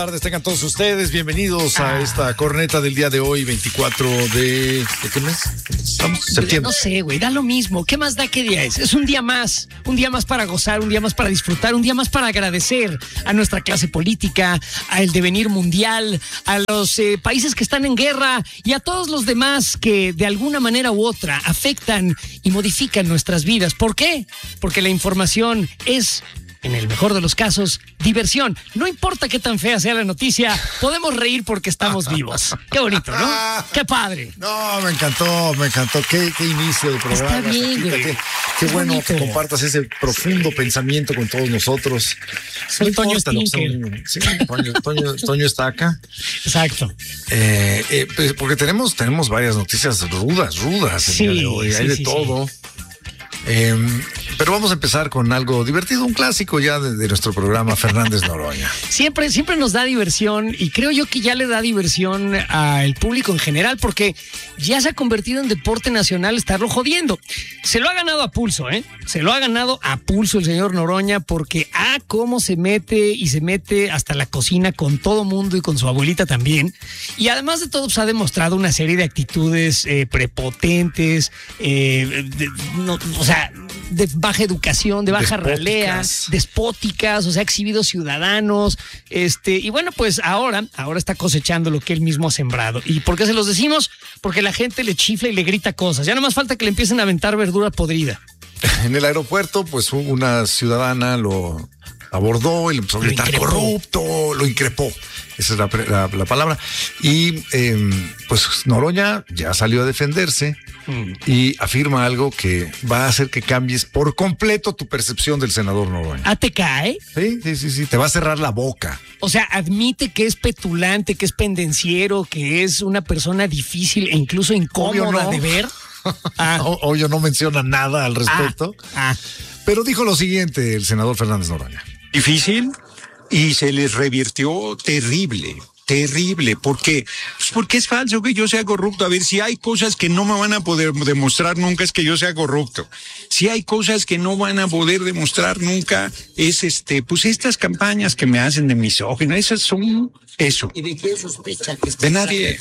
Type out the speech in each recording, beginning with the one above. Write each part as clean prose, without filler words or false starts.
Buenas tardes, tengan todos ustedes bienvenidos a esta corneta del día de hoy, 24 ¿de qué mes? ¿Estamos? Septiembre. No sé, güey, da lo mismo. ¿Qué más da qué día es? Es un día más para gozar, un día más para disfrutar, un día más para agradecer a nuestra clase política, al devenir mundial, a los países que están en guerra y a todos los demás que de alguna manera u otra afectan y modifican nuestras vidas. ¿Por qué? Porque la información es, en el mejor de los casos, diversión. No importa qué tan fea sea la noticia, podemos reír porque estamos vivos. Qué bonito, ¿no? Qué padre. No, me encantó. Qué inicio de programa. Está bien, güey. Qué bueno bonito que compartas ese profundo pensamiento con todos nosotros. Soy Toño Stinker. Sí, Toño está acá. Exacto. Pues porque tenemos varias noticias rudas el día de hoy. Hay de todo. Pero vamos a empezar con algo divertido, un clásico ya de nuestro programa, Fernández Noroña. Siempre nos da diversión y creo yo que ya le da diversión al público en general porque ya se ha convertido en deporte nacional estarlo jodiendo. Se lo ha ganado a pulso, Se lo ha ganado a pulso el señor Noroña porque cómo se mete hasta la cocina con todo mundo y con su abuelita también. Y además de todo, pues, ha demostrado una serie de actitudes prepotentes, de baja educación, de baja ralea, despóticas, ha exhibido ciudadanos, y bueno, pues ahora está cosechando lo que él mismo ha sembrado. ¿Y por qué se los decimos? Porque la gente le chifla y le grita cosas. Ya no más falta que le empiecen a aventar verdura podrida. En el aeropuerto, pues una ciudadana lo abordó y le empezó a gritar corrupto, lo increpó. Esa es la palabra. Y pues Noroña ya salió a defenderse y afirma algo que va a hacer que cambies por completo tu percepción del senador Noroña. ¿Te cae? Sí. Te va a cerrar la boca. O sea, admite que es petulante, que es pendenciero, que es una persona difícil e incluso incómoda de ver. Obvio no menciona nada al respecto. Pero dijo lo siguiente el senador Fernández Noroña. Difícil y se les revirtió terrible, porque es falso que yo sea corrupto. A ver, si hay cosas que no me van a poder demostrar nunca es que yo sea corrupto. Si hay cosas que no van a poder demostrar nunca es pues estas campañas que me hacen de misógino, esas son eso. ¿Y de quién sospecha que de nadie.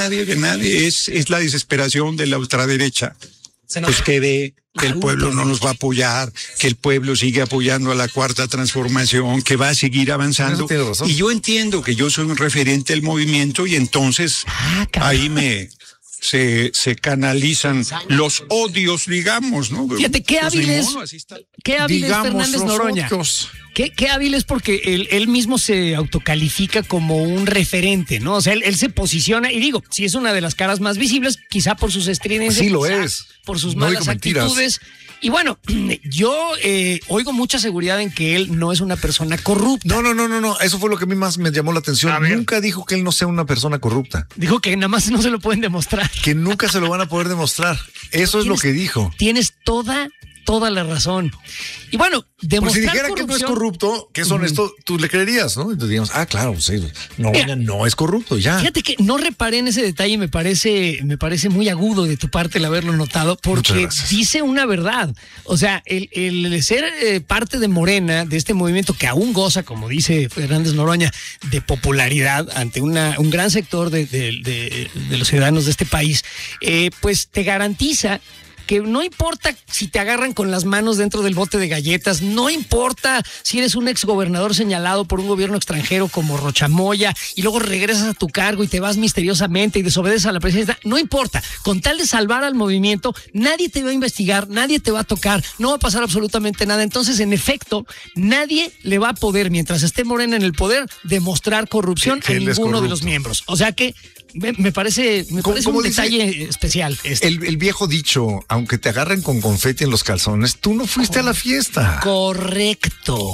Es la desesperación de la ultraderecha. Pues que el pueblo no nos va a apoyar, que el pueblo sigue apoyando a la Cuarta Transformación, que va a seguir avanzando. Y yo entiendo que yo soy un referente del movimiento y entonces ahí se canalizan los odios, digamos, ¿no? Fíjate, qué hábil es Fernández Noroña. Qué hábil es porque él mismo se autocalifica como un referente, ¿no? O sea, él se posiciona, y digo, si es una de las caras más visibles, quizá por sus estridencias, sí lo es, por sus malas actitudes. Y bueno, yo oigo mucha seguridad en que él no es una persona corrupta. No. Eso fue lo que a mí más me llamó la atención. Nunca dijo que él no sea una persona corrupta. Dijo que nada más no se lo pueden demostrar. Que nunca se lo van a poder demostrar. Eso es lo que dijo. Tienes toda la razón. Y bueno, demostrar si dijera que no es corrupto, que es honesto, tú le creerías, ¿no? Entonces digamos, claro, sí, no es corrupto, ya. Fíjate que no reparé en ese detalle, me parece muy agudo de tu parte el haberlo notado, porque dice una verdad. O sea, el ser parte de Morena, de este movimiento que aún goza, como dice Fernández Noroña, de popularidad ante un gran sector de los ciudadanos de este país, pues te garantiza que no importa si te agarran con las manos dentro del bote de galletas, no importa si eres un exgobernador señalado por un gobierno extranjero como Rochamoya y luego regresas a tu cargo y te vas misteriosamente y desobedeces a la presidencia, no importa, con tal de salvar al movimiento, nadie te va a investigar, nadie te va a tocar, no va a pasar absolutamente nada. Entonces, en efecto, nadie le va a poder, mientras esté Morena en el poder, demostrar corrupción a ninguno de los miembros. O sea que me parece un detalle especial. El viejo dicho, aunque te agarren con confeti en los calzones, tú no fuiste a la fiesta. Correcto.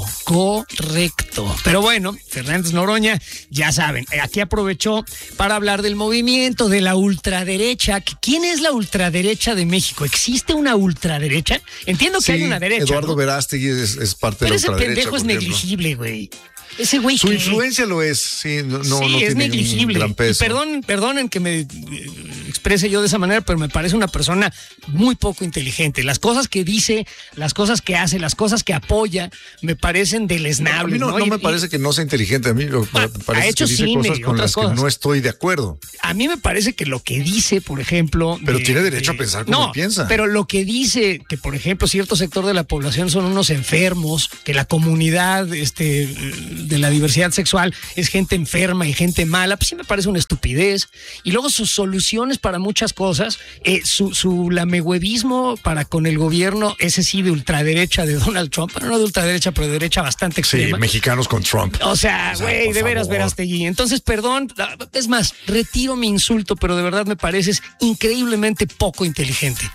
Pero bueno, Fernández Noroña, ya saben, aquí aprovechó para hablar del movimiento, de la ultraderecha. ¿Quién es la ultraderecha de México? ¿Existe una ultraderecha? Entiendo que hay una derecha, Eduardo ¿no? Verástegui es parte de la ultraderecha. Pero ese pendejo es negligible, güey. Ese güey. Su influencia lo es, no es tiene negligible. Un gran peso. Y perdonen que me exprese yo de esa manera, pero me parece una persona muy poco inteligente. Las cosas que dice, las cosas que hace, las cosas que apoya, me parecen deleznables. A mí no me parece que no sea inteligente. A mí me parece que dice cosas con las que no estoy de acuerdo. A mí me parece que lo que dice, por ejemplo... Pero tiene derecho a pensar como piensa. Pero lo que dice que, por ejemplo, cierto sector de la población son unos enfermos, que la comunidad de la diversidad sexual es gente enferma y gente mala, pues sí me parece una estupidez. Y luego sus soluciones para muchas cosas, su lamehuevismo para con el gobierno, ese sí de ultraderecha de Donald Trump, pero no de ultraderecha, pero de derecha bastante extrema. Sí, mexicanos con Trump. O sea, güey, de veras, Verástegui. Entonces, perdón, es más, retiro mi insulto, pero de verdad me pareces increíblemente poco inteligente.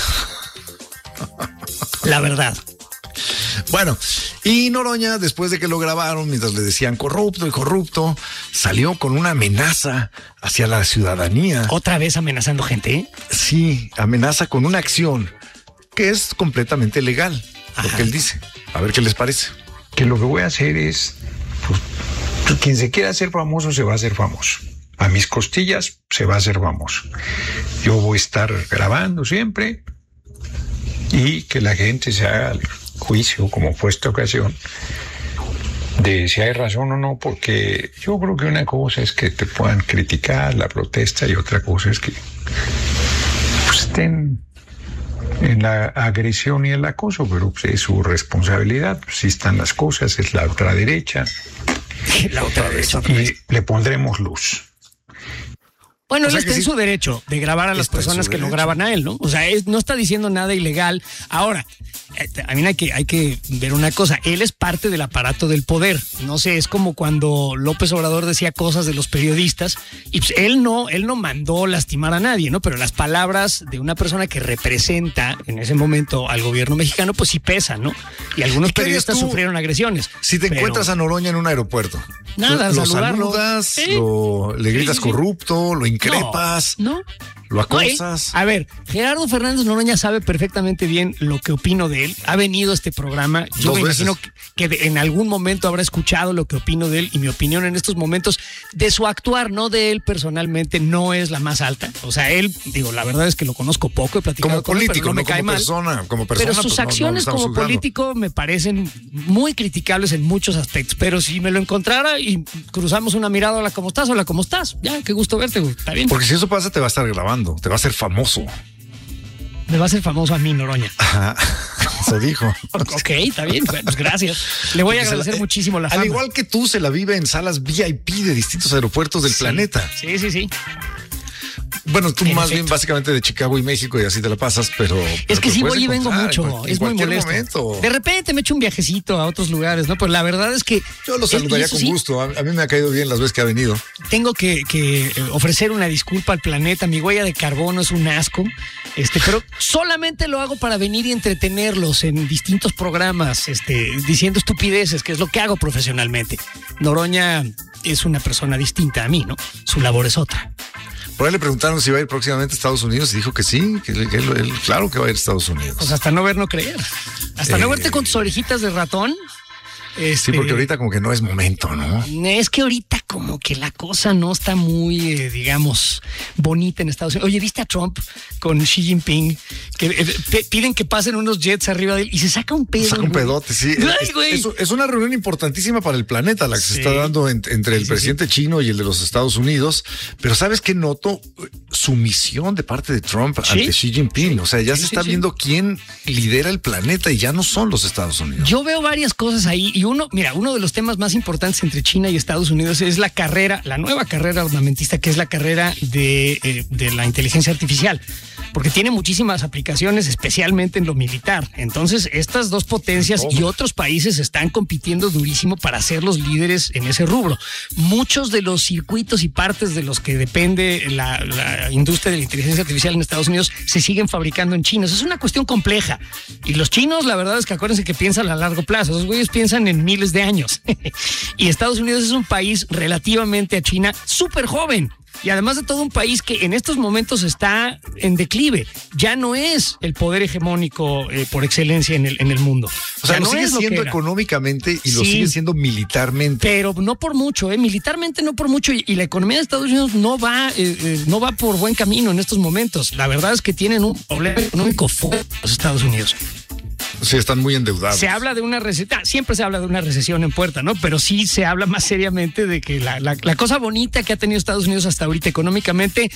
La verdad. Bueno, y Noroña, después de que lo grabaron, mientras le decían corrupto y corrupto, salió con una amenaza hacia la ciudadanía. ¿Otra vez amenazando gente? ¿Eh? Sí, amenaza con una acción que es completamente legal, lo que él dice. A ver qué les parece. Que lo que voy a hacer es, pues, quien se quiera hacer famoso se va a hacer famoso. A mis costillas se va a hacer famoso. Yo voy a estar grabando siempre y que la gente se haga el juicio, como fue esta ocasión, de si hay razón o no, porque yo creo que una cosa es que te puedan criticar la protesta y otra cosa es que pues, estén en la agresión y el acoso, pero pues, es su responsabilidad. Pues, si están las cosas, es la ultraderecha. La ultraderecha. Y le pondremos luz. Bueno, él está en su derecho de grabar a las personas que lo graban a él, ¿no? O sea, no está diciendo nada ilegal. Ahora, también hay que ver una cosa. Él es parte del aparato del poder. No sé, es como cuando López Obrador decía cosas de los periodistas y pues, él no mandó lastimar a nadie, ¿no? Pero las palabras de una persona que representa en ese momento al gobierno mexicano, pues sí pesan, ¿no? Y algunos periodistas sufrieron agresiones. Si te encuentras a Noroña en un aeropuerto, nada, lo saludas, le gritas corrupto, lo increpas, no, lo acosas. A ver, Gerardo Fernández Noroña sabe perfectamente bien lo que opino de él. Ha venido a este programa. Yo me imagino que en algún momento habrá escuchado lo que opino de él y mi opinión en estos momentos de su actuar, no de él personalmente, no es la más alta. O sea, él, digo, la verdad es que lo conozco poco, he platicado como político, con él, pero no me cae mal. Como persona, pero sus acciones como político me parecen muy criticables en muchos aspectos. Pero si me lo encontrara y cruzamos una mirada, hola, ¿cómo estás? Hola, ¿cómo estás? Ya, qué gusto verte, güey. Está bien. Porque si eso pasa, te va a estar grabando, te va a hacer famoso. Me va a hacer famoso a mí, Noroña. Ajá, se dijo. Ok, está bien, pues gracias. Le voy a agradecer muchísimo la fama. Al igual que tú, se la vive en salas VIP de distintos aeropuertos del planeta. Sí. Bueno, tú más bien básicamente de Chicago y México y así te la pasas, pero... Es que sí voy y vengo mucho, es muy molesto. Momento. De repente me echo un viajecito a otros lugares, ¿no? Pues la verdad es que... Yo lo saludaría con gusto, a mí me ha caído bien las veces que ha venido. Tengo que ofrecer una disculpa al planeta, mi huella de carbono es un asco, pero solamente lo hago para venir y entretenerlos en distintos programas, diciendo estupideces, que es lo que hago profesionalmente. Noroña es una persona distinta a mí, ¿no? Su labor es otra. Por ahí le preguntaron si iba a ir próximamente a Estados Unidos y dijo que sí, que él claro que va a ir a Estados Unidos. Pues hasta no ver, no creer. Hasta no verte con tus orejitas de ratón. Sí, porque ahorita como que no es momento, ¿no? Es que ahorita como que la cosa no está muy, digamos, bonita en Estados Unidos. Oye, ¿viste a Trump con Xi Jinping? Que piden que pasen unos jets arriba de él y se saca un pedo. Saca un pedote, sí. Ay, es una reunión importantísima para el planeta, la que se está dando entre el presidente chino y el de los Estados Unidos. Pero ¿sabes qué noto? Sumisión de parte de Trump ante Xi Jinping. O sea, ya se está viendo quién lidera el planeta y ya no son los Estados Unidos. Yo veo varias cosas ahí y uno de los temas más importantes entre China y Estados Unidos es la nueva carrera armamentista, que es la carrera de la inteligencia artificial, porque tiene muchísimas aplicaciones, especialmente en lo militar. Entonces, estas dos potencias y otros países están compitiendo durísimo para ser los líderes en ese rubro. Muchos de los circuitos y partes de los que depende la industria de la inteligencia artificial en Estados Unidos se siguen fabricando en China. Eso es una cuestión compleja. Y los chinos, la verdad es que acuérdense que piensan a largo plazo. Esos güeyes piensan en miles de años. Y Estados Unidos es un país relativamente a China súper joven. Y además de todo, un país que en estos momentos está en declive. Ya no es el poder hegemónico por excelencia en el mundo. O sea, ya lo no sigue es lo siendo que era. económicamente y lo sigue siendo militarmente. Pero no por mucho, militarmente no por mucho. Y la economía de Estados Unidos no va por buen camino en estos momentos. La verdad es que tienen un problema económico fuerte los Estados Unidos. Sí, están muy endeudados. Se habla de una recesión, siempre se habla de una recesión en puerta, ¿no? Pero sí se habla más seriamente de que la cosa bonita que ha tenido Estados Unidos hasta ahorita económicamente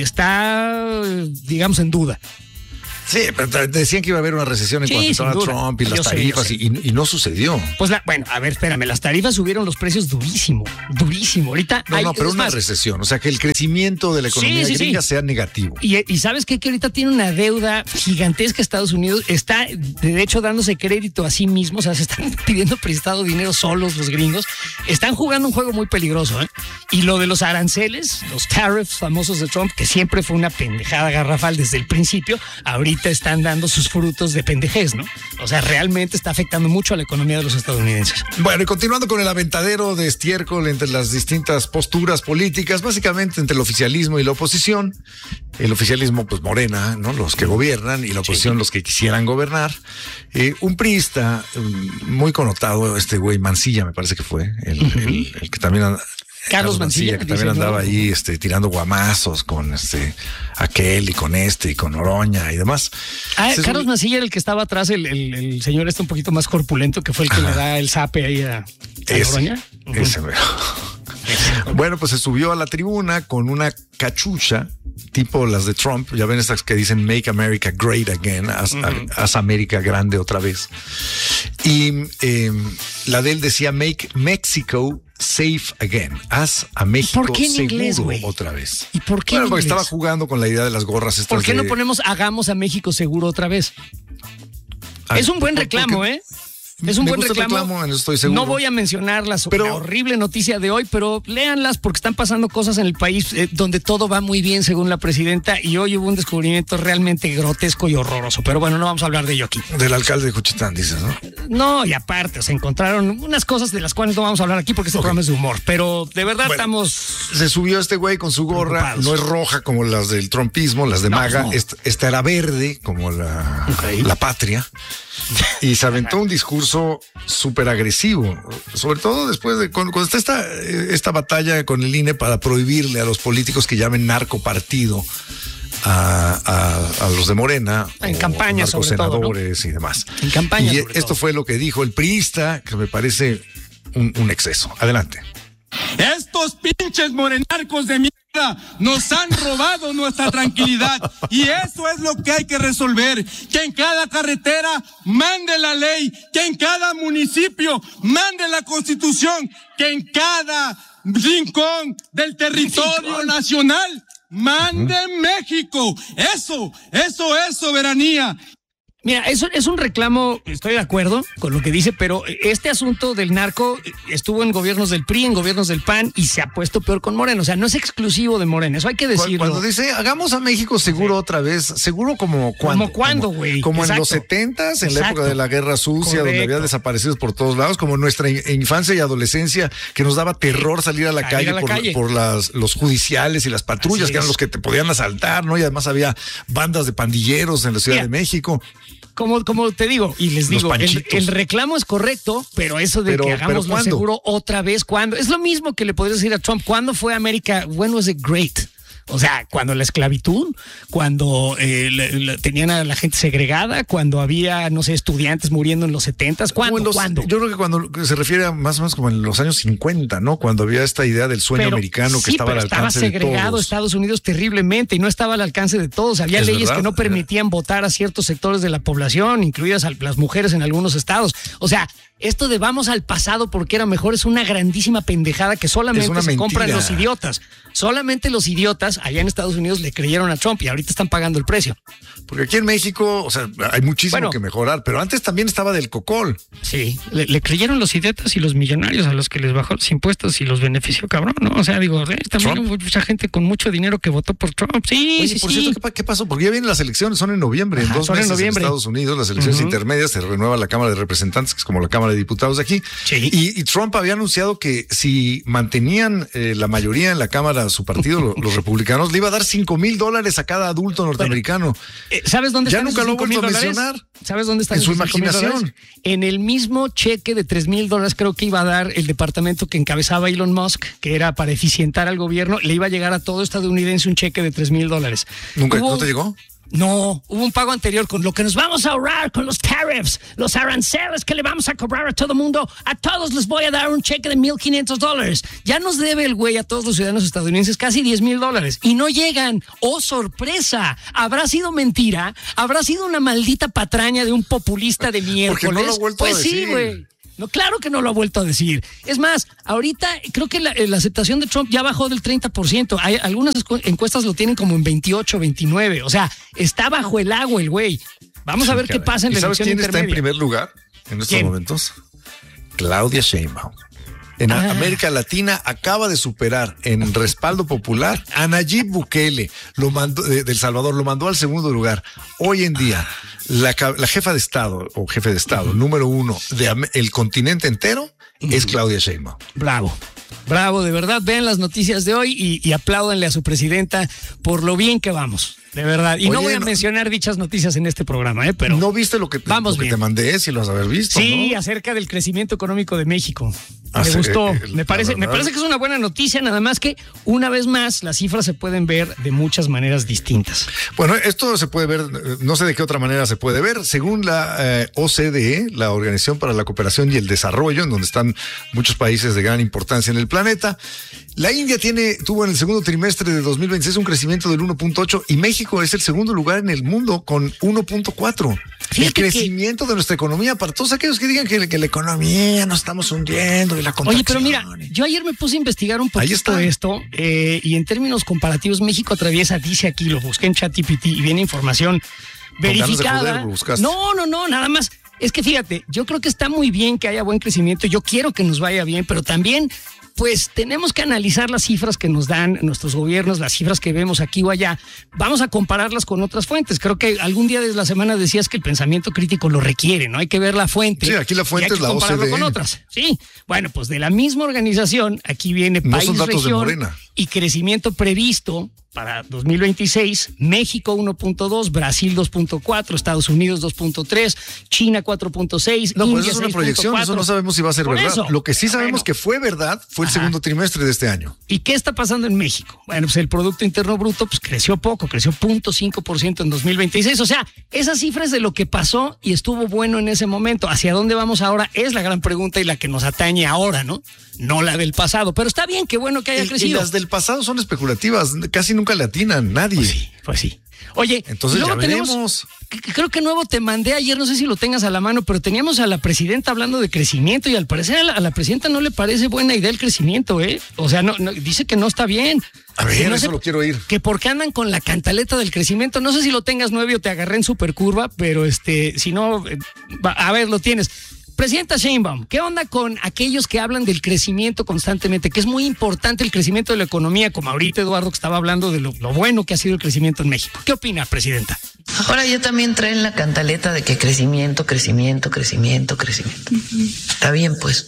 está, digamos, en duda. Sí, pero decían que iba a haber una recesión en cuanto a Trump y las tarifas y no sucedió. Pues bueno, a ver, espérame, las tarifas subieron los precios durísimo. Ahorita pero una recesión, o sea, que el crecimiento de la economía gringa sea negativo. Y ¿sabes qué? Que ahorita tiene una deuda gigantesca Estados Unidos, está de hecho dándose crédito a sí mismo, o sea, se están pidiendo prestado dinero solos los gringos, están jugando un juego muy peligroso, ¿eh? Y lo de los aranceles, los tariffs famosos de Trump, que siempre fue una pendejada garrafal desde el principio, ahorita están dando sus frutos de pendejez, ¿no? O sea, realmente está afectando mucho a la economía de los estadounidenses. Bueno, y continuando con el aventadero de estiércol entre las distintas posturas políticas, básicamente entre el oficialismo y la oposición. El oficialismo, pues Morena, ¿no? Los que gobiernan, y la oposición, los que quisieran gobernar. Un priista muy connotado, este güey Mancilla, me parece que fue, el que también... Carlos Mancilla, que también andaba ahí tirando guamazos con aquel y con y con Oroña y demás. Carlos Mancilla era el que estaba atrás, el señor un poquito más corpulento, que fue el que le da el zape ahí a Oroña. Ese. Bueno, pues se subió a la tribuna con una cachucha tipo las de Trump. Ya ven estas que dicen Make America Great Again, haz América grande otra vez. Y la de él decía Make Mexico Safe Again, haz a México seguro inglés, otra vez. ¿Y por qué? Bueno, porque estaba jugando con la idea de las gorras estas. ¿Por qué no ponemos hagamos a México seguro otra vez? Es un buen reclamo, ¿eh? Es un buen reclamo. Estoy seguro. No voy a mencionar la horrible noticia de hoy, pero léanlas porque están pasando cosas en el país donde todo va muy bien según la presidenta, y hoy hubo un descubrimiento realmente grotesco y horroroso. Pero bueno, no vamos a hablar de ello aquí. Del alcalde de Juchitán, dices, ¿no? No, y aparte, se encontraron unas cosas de las cuales no vamos a hablar aquí porque este programa es de humor, pero de verdad estamos... Se subió este güey con su gorra, preocupados. No es roja como las del trumpismo, las de MAGA, no. Esta era verde como la patria, y se aventó un discurso súper agresivo, sobre todo después de cuando está esta batalla con el INE para prohibirle a los políticos que llamen narcopartido a los de Morena, en campaña, sobre senadores, todo, ¿no? Y demás. En campaña, y esto fue lo que dijo el priista, que me parece un exceso. Adelante. Estos pinches morenarcos de mierda nos han robado nuestra tranquilidad, y eso es lo que hay que resolver, que en cada carretera mande la ley, que en cada municipio mande la Constitución, que en cada rincón del territorio nacional mande México. Eso es soberanía. Mira, eso es un reclamo, estoy de acuerdo con lo que dice, pero este asunto del narco estuvo en gobiernos del PRI, en gobiernos del PAN, y se ha puesto peor con Morena. O sea, no es exclusivo de Morena, eso hay que decirlo. Cuando dice, hagamos a México seguro otra vez, seguro como cuando. ¿Como cuándo, güey? Como en los 70s, en la época de la Guerra Sucia, donde había desaparecidos por todos lados, como en nuestra infancia y adolescencia, que nos daba terror salir a la calle por los judiciales y las patrullas, que eran los que te podían asaltar, ¿no? Y además había bandas de pandilleros en la Ciudad de México. Como te digo, y les digo, el reclamo es correcto, pero eso de que hagamos lo seguro otra vez, ¿cuándo? Es lo mismo que le podrías decir a Trump, ¿cuándo fue América? When was it great? O sea, cuando la esclavitud, cuando tenían a la gente segregada, cuando había, no sé, estudiantes muriendo en los 70s, ¿cuándo? Yo creo que cuando se refiere a más o menos como en los años 50, ¿no? Cuando había esta idea del sueño americano que estaba al alcance de todos. Estaba segregado Estados Unidos terriblemente y no estaba al alcance de todos. Había leyes que no permitían votar a ciertos sectores de la población, incluidas a las mujeres en algunos estados. O sea, esto de vamos al pasado porque era mejor es una grandísima pendejada que solamente se compran los idiotas. Solamente los idiotas allá en Estados Unidos le creyeron a Trump y ahorita están pagando el precio. Porque aquí en México, o sea, hay muchísimo que mejorar, pero antes también estaba del cocol. Sí, le creyeron los idiotas y los millonarios a los que les bajó los impuestos y los benefició, cabrón, ¿no? O sea, digo, también hubo mucha gente con mucho dinero que votó por Trump. Sí, oye, sí, por cierto, ¿qué pasó? Porque ya vienen las elecciones, son en noviembre, en 2 meses en Estados Unidos, las elecciones intermedias, se renueva la Cámara de Representantes, que es como la Cámara de Diputados de aquí. Sí. Y Trump había anunciado que si mantenían la mayoría en la Cámara, su partido, los republicanos, le iba a dar $5,000 a cada adulto norteamericano. ¿Sabes dónde están? Ya nunca lo he vuelto a mencionar. ¿Sabes dónde están? En su imaginación. En el mismo cheque de $3,000 creo que iba a dar el departamento que encabezaba Elon Musk, que era para eficientar al gobierno, le iba a llegar a todo estadounidense un cheque de $3,000. ¿No te llegó? No, hubo un pago anterior con lo que nos vamos a ahorrar con los tariffs, los aranceles que le vamos a cobrar a todo mundo. A todos les voy a dar un cheque de $1,500. Ya nos debe el güey a todos los ciudadanos estadounidenses casi $10,000 y no llegan. ¡Oh, sorpresa! ¿Habrá sido mentira? ¿Habrá sido una maldita patraña de un populista de miércoles? Porque no lo ha vuelto a decir. Sí, güey. No, claro que no lo ha vuelto a decir. Es más, ahorita creo que la aceptación de Trump ya bajó del 30%. Hay algunas encuestas lo tienen como en 28, 29. O sea, está bajo el agua el güey. Vamos a ver qué pasa en la elección intermedia. ¿Sabes quién está en primer lugar en estos momentos? Claudia Sheinbaum. En América Latina acaba de superar en respaldo popular a Nayib Bukele, del Salvador, lo mandó al segundo lugar. Hoy en día, la jefa de Estado o jefe de Estado número 1 del continente entero es Claudia Sheinbaum. Bravo. Bravo, de verdad, vean las noticias de hoy y apláudanle a su presidenta por lo bien que vamos, de verdad. Y no voy a mencionar dichas noticias en este programa, pero... ¿No viste lo que te mandé, si lo has haber visto? Sí, ¿no? Acerca del crecimiento económico de México. Me gustó. Me parece que es una buena noticia, nada más que una vez más las cifras se pueden ver de muchas maneras distintas. Bueno, esto se puede ver, no sé de qué otra manera se puede ver, según la OCDE, la Organización para la Cooperación y el Desarrollo, en donde están muchos países de gran importancia en el planeta. La India tuvo en el segundo trimestre de 2026 un crecimiento del 1.8 y México es el segundo lugar en el mundo con 1.4. El crecimiento de nuestra economía, para todos aquellos que digan que la economía nos estamos hundiendo y la contracción. Oye, pero mira, yo ayer me puse a investigar un poquito esto y en términos comparativos México atraviesa, dice aquí, lo busqué en ChatGPT y viene información verificada. No, nada más. Es que fíjate, yo creo que está muy bien que haya buen crecimiento, yo quiero que nos vaya bien, pero también pues tenemos que analizar las cifras que nos dan nuestros gobiernos, las cifras que vemos aquí o allá. Vamos a compararlas con otras fuentes. Creo que algún día de la semana decías que el pensamiento crítico lo requiere, ¿no? Hay que ver la fuente. Sí, aquí la fuente es la OCDE. Con otras. Sí, bueno, pues de la misma organización, aquí viene país, región y crecimiento previsto para 2026, México 1.2, Brasil 2.4, Estados Unidos 2.3, China 4.6, no, India pues eso es una proyección, 4. Eso no sabemos si va a ser verdad. Lo que sí sabemos que fue verdad fue el segundo trimestre de este año. ¿Y qué está pasando en México? Bueno, pues el Producto Interno Bruto pues creció poco, creció 0.5% en 2026. O sea, esa cifra es de lo que pasó y estuvo bueno en ese momento. ¿Hacia dónde vamos ahora? Es la gran pregunta y la que nos atañe ahora, ¿no? No la del pasado, pero está bien, qué bueno que haya crecido. Y las del pasado son especulativas, casi nunca le atinan nadie. Pues sí. Oye, entonces ya veremos. Creo que nuevo te mandé ayer, no sé si lo tengas a la mano, pero teníamos a la presidenta hablando de crecimiento y al parecer a la presidenta no le parece buena idea el crecimiento, ¿eh? O sea, no dice que no está bien. A ver, eso lo quiero oír. Que porque andan con la cantaleta del crecimiento, no sé si lo tengas 9 o te agarré en supercurva, pero si no, a ver, lo tienes. Presidenta Sheinbaum, ¿qué onda con aquellos que hablan del crecimiento constantemente? Que es muy importante el crecimiento de la economía, como ahorita Eduardo que estaba hablando de lo bueno que ha sido el crecimiento en México. ¿Qué opina, presidenta? Ahora ya también traen la cantaleta de que crecimiento. Está bien, pues.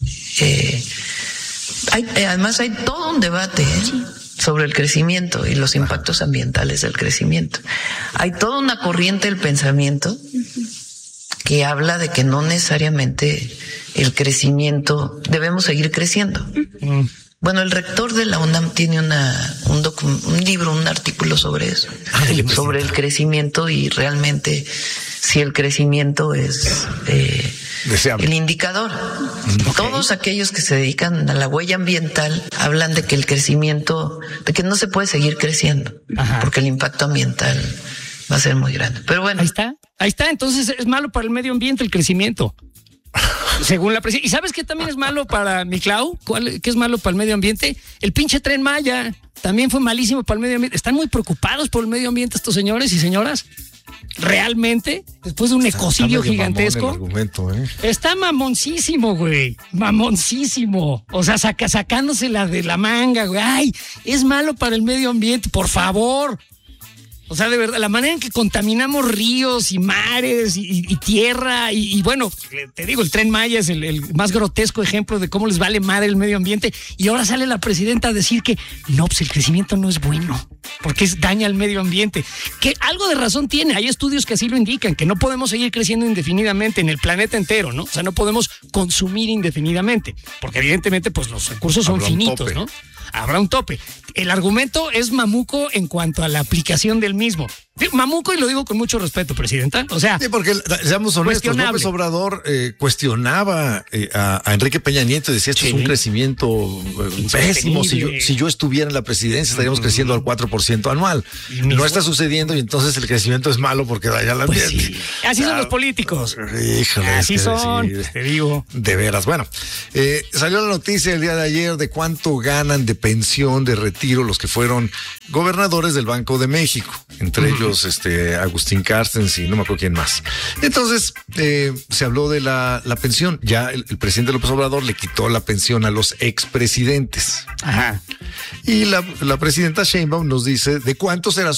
Además hay todo un debate sobre el crecimiento y los impactos ambientales del crecimiento. Hay toda una corriente del pensamiento que habla de que no necesariamente el crecimiento, debemos seguir creciendo. Bueno, el rector de la UNAM tiene un libro, un artículo sobre eso, sobre el crecimiento y realmente si el crecimiento es el indicador. Todos aquellos que se dedican a la huella ambiental hablan de que el crecimiento, de que no se puede seguir creciendo, porque el impacto ambiental va a ser muy grande. Pero bueno. Ahí está. Entonces es malo para el medio ambiente el crecimiento. Según la presidenta. ¿Y sabes qué también es malo para mi Clau? ¿Qué es malo para el medio ambiente? El pinche Tren Maya. También fue malísimo para el medio ambiente. ¿Están muy preocupados por el medio ambiente estos señores y señoras? ¿Realmente? Después de un ecocidio gigantesco. Argumento, Está mamoncísimo, güey. Mamoncísimo. O sea, sacándosela de la manga, güey. Ay, es malo para el medio ambiente, por favor. O sea, de verdad, la manera en que contaminamos ríos y mares y tierra y bueno, te digo, el Tren Maya es el más grotesco ejemplo de cómo les vale madre el medio ambiente y ahora sale la presidenta a decir que no, pues el crecimiento no es bueno porque daña al medio ambiente. Que algo de razón tiene, hay estudios que así lo indican, que no podemos seguir creciendo indefinidamente en el planeta entero, ¿no? O sea, no podemos consumir indefinidamente porque evidentemente pues los recursos son finitos, ¿no? Habrá un tope. El argumento es mamuco en cuanto a la aplicación del mismo. Mamuco, y lo digo con mucho respeto, presidenta. O sea, sí, porque seamos honestos, López Obrador cuestionaba a Enrique Peña Nieto y decía, esto es un crecimiento pésimo. Si yo estuviera en la presidencia, estaríamos creciendo al 4% anual. No está sucediendo y entonces el crecimiento es malo porque daña la ambiente. Sí. Así son los políticos. Híjole, así son, te digo. De veras. Bueno, salió la noticia el día de ayer de cuánto ganan de pensión, de retiro, los que fueron gobernadores del Banco de México. Entre ellos Agustín Carstens y no me acuerdo quién más. Entonces se habló de la pensión. Ya el presidente López Obrador le quitó la pensión a los expresidentes. Ajá. Y la presidenta Sheinbaum nos dice de cuánto será